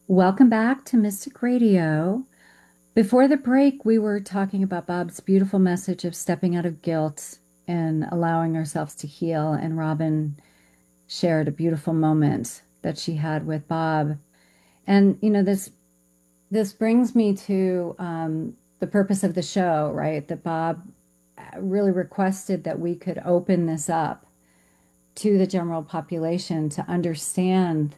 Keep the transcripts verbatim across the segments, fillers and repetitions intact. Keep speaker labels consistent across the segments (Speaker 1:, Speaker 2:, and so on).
Speaker 1: Welcome back to Mystic Radio. Before the break, we were talking about Bob's beautiful message of stepping out of guilt and allowing ourselves to heal. And Robin shared a beautiful moment that she had with Bob. And you know, this this brings me to um, the purpose of the show, right? That Bob really requested that we could open this up to the general population to understand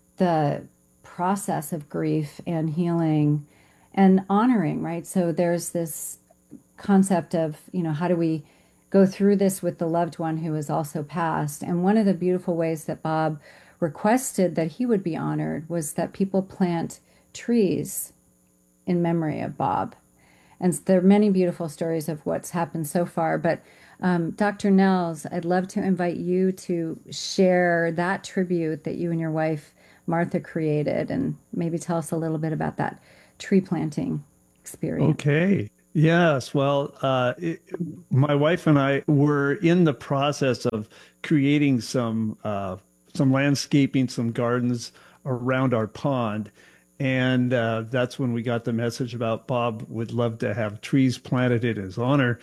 Speaker 1: the process of grief and healing and honoring, right? So there's this concept of, you know, how do we go through this with the loved one who has also passed? And one of the beautiful ways that Bob requested that he would be honored was that people plant trees in memory of Bob. And there are many beautiful stories of what's happened so far. But um, doctor Nels, I'd love to invite you to share that tribute that you and your wife, Martha, created, and maybe tell us a little bit about that tree planting experience.
Speaker 2: Okay. Yes. Well, uh, it, my wife and I were in the process of creating some uh, some landscaping, some gardens around our pond, and uh, that's when we got the message about Bob would love to have trees planted in his honor.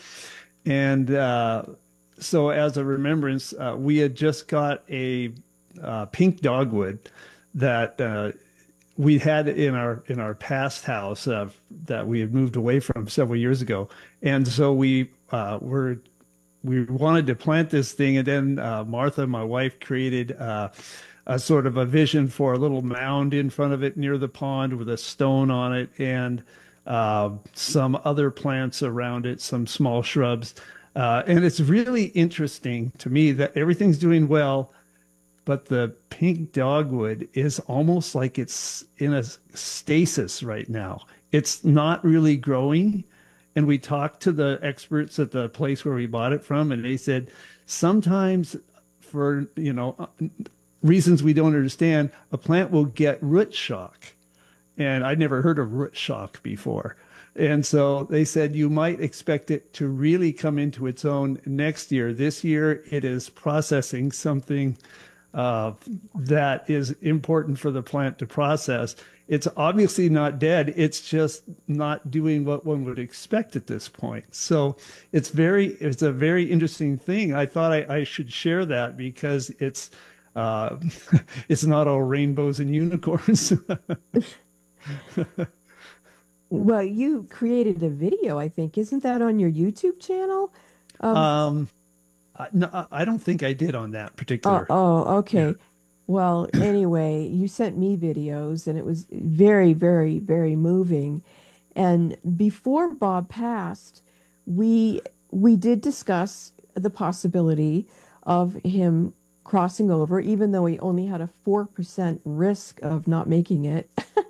Speaker 2: And uh, so, as a remembrance, uh, we had just got a uh, pink dogwood that uh, we had in our in our past house uh, that we had moved away from several years ago, and so we uh, were we wanted to plant this thing, and then uh, Martha, my wife, created uh, a sort of a vision for a little mound in front of it near the pond with a stone on it, and uh, some other plants around it, some small shrubs, uh, and it's really interesting to me that everything's doing well, but the pink dogwood is almost like it's in a stasis right now. It's not really growing. And we talked to the experts at the place where we bought it from, and they said sometimes for, you know, reasons we don't understand, a plant will get root shock. And I'd never heard of root shock before. And so they said you might expect it to really come into its own next year. This year, it is processing something uh, that is important for the plant to process. It's obviously not dead. It's just not doing what one would expect at this point. So it's very, it's a very interesting thing. I thought I, I should share that because it's, uh, it's not all rainbows and unicorns.
Speaker 3: Well, you created a video, I think. Isn't that on your YouTube channel? Um,
Speaker 2: um, I, no, I don't think I did on that
Speaker 3: oh,
Speaker 2: particular.
Speaker 3: oh,
Speaker 2: Yeah.
Speaker 3: okay. Well, anyway, you sent me videos and it was very, very, very moving. And before Bob passed, we we did discuss the possibility of him crossing over, even though he only had a four percent risk of not making it.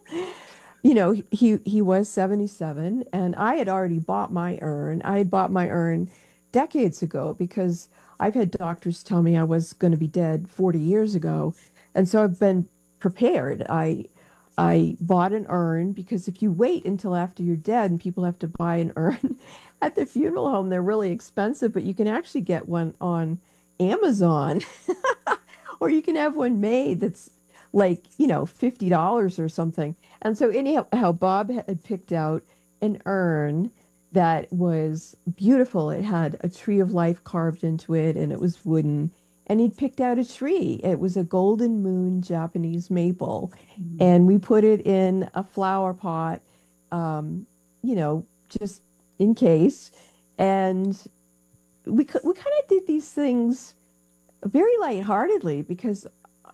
Speaker 3: You know, he he was seventy-seven, and I had already bought my urn. I had bought my urn decades ago because I've had doctors tell me I was going to be dead forty years ago. And so I've been prepared. I I bought an urn because if you wait until after you're dead and people have to buy an urn at the funeral home, they're really expensive, but you can actually get one on Amazon or you can have one made that's like, you know, fifty dollars or something. And so anyhow, how Bob had picked out an urn that was beautiful. It had a tree of life carved into it and it was wooden. And he'd picked out a tree. It was a golden moon Japanese maple.
Speaker 1: Mm.
Speaker 3: And we put it in a flower pot, um, you know, just in case. And we, c- we kind of did these things very lightheartedly because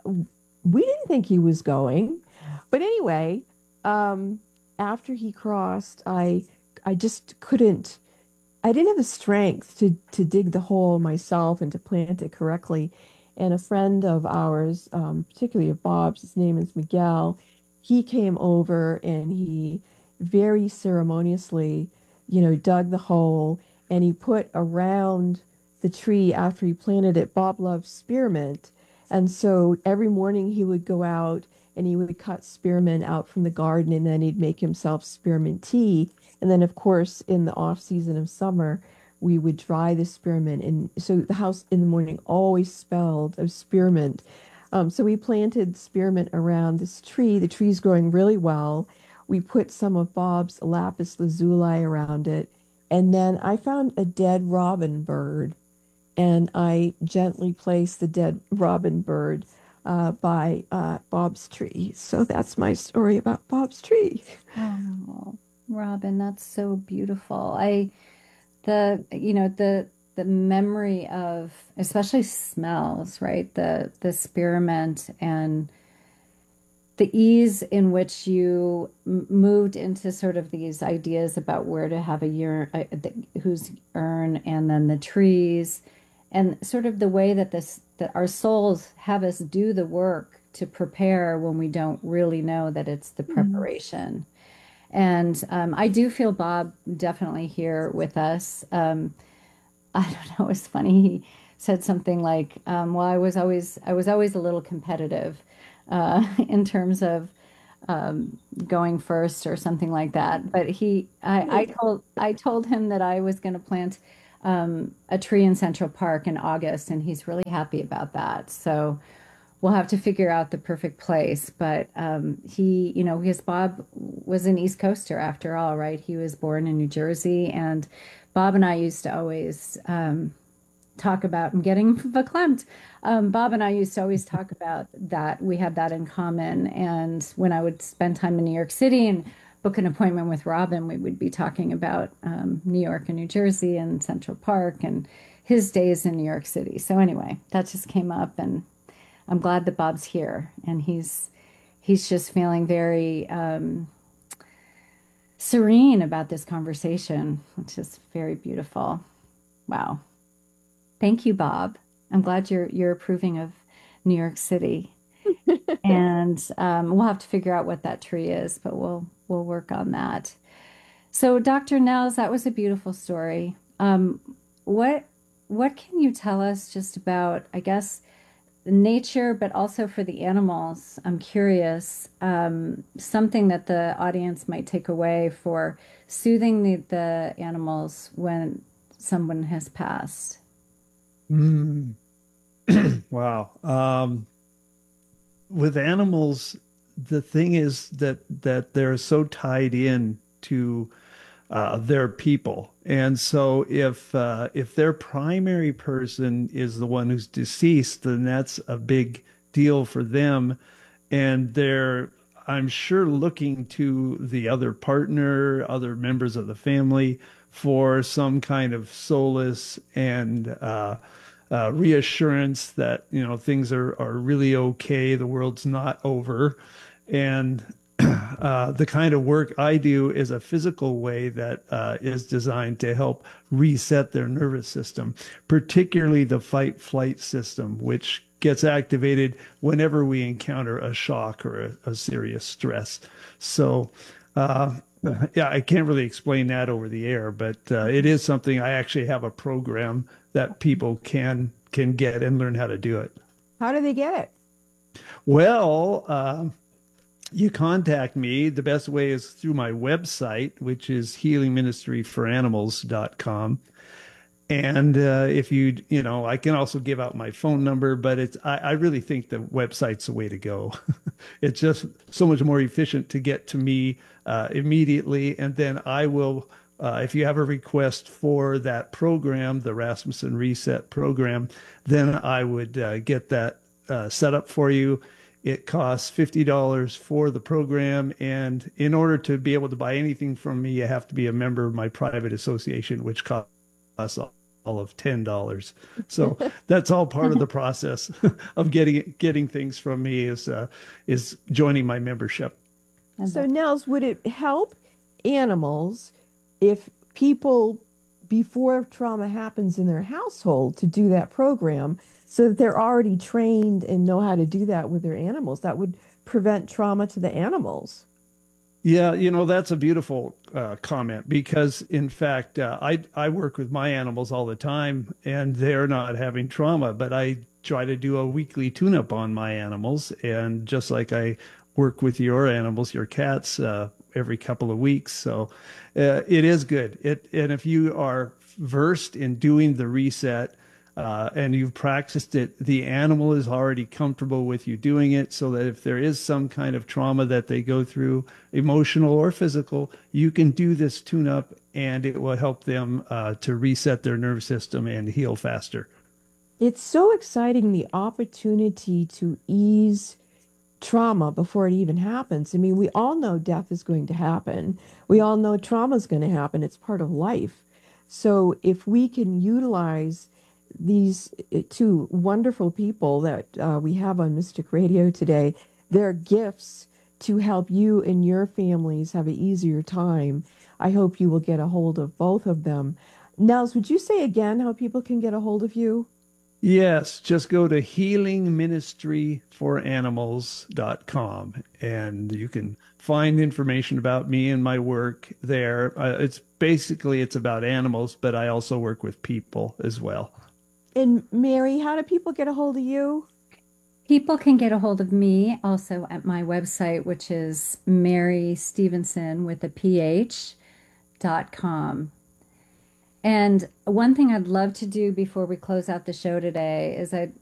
Speaker 3: we didn't think he was going. But anyway, um, after he crossed, I I just couldn't. I didn't have the strength to to dig the hole myself and to plant it correctly. And a friend of ours, um, particularly of Bob's, his name is Miguel, he came over and he very ceremoniously, you know, dug the hole and he put around the tree after he planted it, Bob loved spearmint. And so every morning he would go out and he would cut spearmint out from the garden and then he'd make himself spearmint tea. And then, of course, in the off season of summer, we would dry the spearmint. And so the house in the morning always smelled of spearmint. Um, so we planted spearmint around this tree. The tree's growing really well. We put some of Bob's lapis lazuli around it. And then I found a dead robin bird, and I gently placed the dead robin bird uh, by uh, Bob's tree. So that's my story about Bob's tree.
Speaker 1: Oh, Robin, that's so beautiful. I the you know the the memory of especially smells, right? The the spearmint and the ease in which you m- moved into sort of these ideas about where to have a year, uh, the, whose urn, and then the trees, and sort of the way that this that our souls have us do the work to prepare when we don't really know that it's the
Speaker 3: Mhm.
Speaker 1: preparation. And um, I do feel Bob definitely here with us. Um, I don't know. It's funny. He said something like, um, "Well, I was always I was always a little competitive uh, in terms of um, going first or something like that." But he, I, I told I told him that I was going to plant um, a tree in Central Park in August, and he's really happy about that. So we'll have to figure out the perfect place. But um, he, you know, his Bob was an East Coaster after all, right? He was born in New Jersey, and Bob and I used to always um, talk about. I'm getting verklempt. Um, Bob and I used to always talk about that. We had that in common. And when I would spend time in New York City and book an appointment with Robin, we would be talking about um, New York and New Jersey and Central Park and his days in New York City. So anyway, that just came up, and I'm glad that Bob's here, and he's he's just feeling very um, serene about this conversation, which is very beautiful. Wow. Thank you, Bob. I'm glad you're you're approving of New York City. And um, we'll have to figure out what that tree is, but we'll we'll work on that. So, Doctor Nels, that was a beautiful story. Um, what what can you tell us just about, I guess, nature, but also for the animals? I'm curious, um, something that the audience might take away for soothing the, the animals when someone has passed.
Speaker 2: Mm. Wow. Um, with animals, the thing is that that they're so tied in to uh, their people, and so if uh, if their primary person is the one who's deceased, then that's a big deal for them, and they're, I'm sure, looking to the other partner, other members of the family for some kind of solace and uh, uh, reassurance that, you know, things are are really okay, the world's not over. And uh, the kind of work I do is a physical way that uh, is designed to help reset their nervous system, particularly the fight flight system, which gets activated whenever we encounter a shock or a, a serious stress. So, uh, yeah, I can't really explain that over the air, but uh, it is something. I actually have a program that people can can get and learn how to do it.
Speaker 3: How do they get it?
Speaker 2: Well, uh, you contact me. The best way is through my website, which is healing ministry for animals dot com. And uh, if you, you know, I can also give out my phone number, but it's, I, I really think the website's the way to go. It's just so much more efficient to get to me uh, immediately. And then I will, uh, if you have a request for that program, the Rasmussen Reset program, then I would uh, get that uh, set up for you. It costs fifty dollars for the program. And in order to be able to buy anything from me, you have to be a member of my private association, which costs all of ten dollars. So that's all part of the process of getting getting things from me is uh, is joining my membership.
Speaker 1: And
Speaker 3: So,
Speaker 1: that,
Speaker 3: Nels, would it help animals if people, before trauma happens in their household, to do that program so that they're already trained and know how to do that with their animals? That would prevent trauma to the animals.
Speaker 2: Yeah, you know, that's a beautiful uh, comment because, in fact, uh, I I work with my animals all the time, and they're not having trauma, but I try to do a weekly tune-up on my animals, and just like I work with your animals, your cats, uh, every couple of weeks. So uh, it is good. It and if you are versed in doing the reset, uh, and you've practiced it, the animal is already comfortable with you doing it, so that if there is some kind of trauma that they go through, emotional or physical, you can do this tune up and it will help them uh, to reset their nervous system and heal faster.
Speaker 3: It's so exciting, the opportunity to ease trauma before it even happens. I mean, we all know death is going to happen. We all know trauma is going to happen. It's part of life. So if we can utilize these uh, two wonderful people that uh, we have on Mystic Radio today, their gifts to help you and your families have an easier time, I hope you will get a hold of both of them. Nels, would you say again how people can get a hold of you?
Speaker 2: Yes, just go to healing ministry for animals dot com and you can find information about me and my work there. Uh, it's basically it's about animals, but I also work with people as well.
Speaker 3: And Mary, how do people get a hold of you?
Speaker 1: People can get a hold of me also at my website, which is Mary Stevenson with a P H dot com. And one thing I'd love to do before we close out the show today is I'd